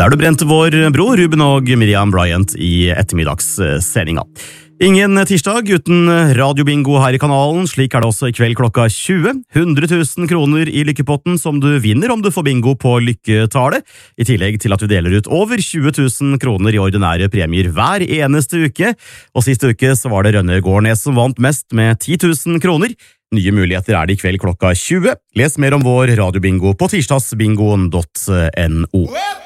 Der du brente vår bror Ruben og Miriam Bryant i ettermiddagssendinga. Ingen tirsdag uten radiobingo her i kanalen, slik det også i kveld klokka 20. 100 000 kroner i lykkepotten som du vinner om du får bingo på lykketallet, i tillegg til at vi deler ut over 20 000 kroner i ordinære premier hver eneste uke, og siste uke så var det Rønne Gårdnes som vant mest med 10 000 kroner. Nye muligheter det i kveld klokka 20. Les mer om vår radiobingo på tirsdagsbingoen.no.